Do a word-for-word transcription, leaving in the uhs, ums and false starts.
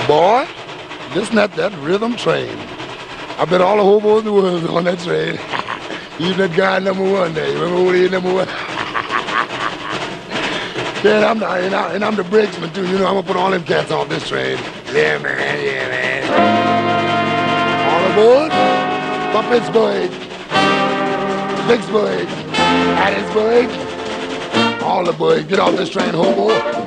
Boy, listen at that rhythm train. I bet all the hobos in the world on that train. Even that guy number one there. You remember who he is, number one? Yeah, and I'm, the, and, I, and I'm the brakesman too. You know, I'm gonna put all them cats off this train. Yeah, man, yeah, man. All aboard for Pittsburgh, Vicksburg, Hattiesburg. All the boys, get off this train, hobo.